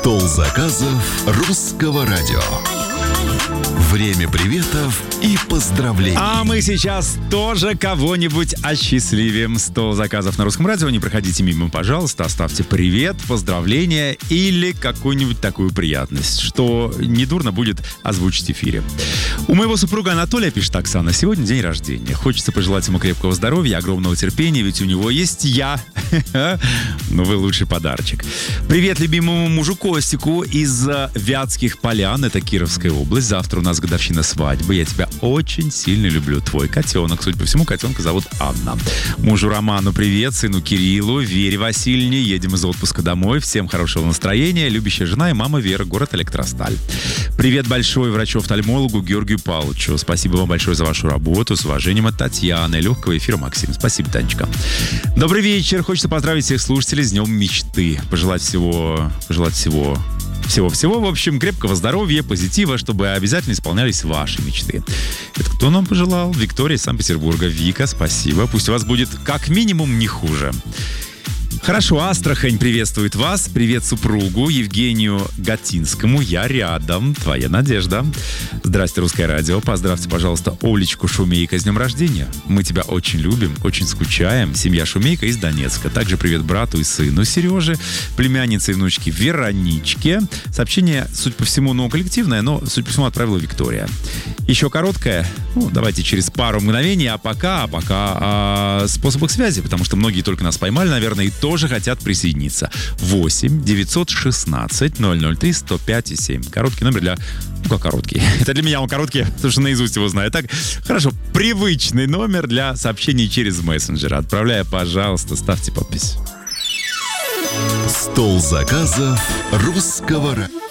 Стол заказов русского радио. Время приветов и поздравлений. А мы сейчас тоже кого-нибудь осчастливим. Стол заказов на русском радио. Не проходите мимо, пожалуйста. Оставьте привет, поздравления или какую-нибудь такую приятность, что недурно будет озвучить в эфире. У моего супруга Анатолия, пишет Оксана, сегодня день рождения. Хочется пожелать ему крепкого здоровья, огромного терпения, ведь у него есть я. Ну, вы лучший подарочек. Привет любимому мужу Костику из Вятских Полян. Это Кировская область. Завтра у нас годовщина свадьбы. Я тебя очень сильно люблю. Твой котенок. Судя по всему, котенка зовут Анна. Мужу Роману привет, сыну Кириллу, Вере Васильевне. Едем из отпуска домой. Всем хорошего настроения. Любящая жена и мама Вера, город Электросталь. Привет большой врачу-офтальмологу Георгию Павловичу. Спасибо вам большое за вашу работу. С уважением от Татьяны. Легкого эфира, Максим. Спасибо, Танечка. Добрый вечер. Хочется поздравить всех слушателей с Днем мечты. Пожелать всего, в общем, крепкого здоровья, позитива, чтобы обязательно исполнялись ваши мечты. Это кто нам пожелал? Виктория из Санкт-Петербурга. Вика, спасибо. Пусть у вас будет как минимум не хуже. Хорошо, Астрахань приветствует вас. Привет супругу Евгению Гатинскому. Я рядом. Твоя Надежда. Здрасте, Русское радио. Поздравьте, пожалуйста, Олечку Шумейко с днем рождения. Мы тебя очень любим, очень скучаем. Семья Шумейко из Донецка. Также привет брату и сыну Сереже, племяннице и внучке Вероничке. Сообщение, судя по всему, коллективное, но, судя по всему, отправила Виктория. Еще короткое. Давайте через пару мгновений. А пока о способах связи, потому что многие только нас поймали, наверное, и тоже хотят присоединиться. 8 916 003 105 7. Короткий номер для... как короткий? Это для меня он короткий, потому что наизусть его знаю. Так, хорошо. Привычный номер для сообщений через мессенджер. Отправляя, пожалуйста, ставьте подпись. Стол заказов русского радио.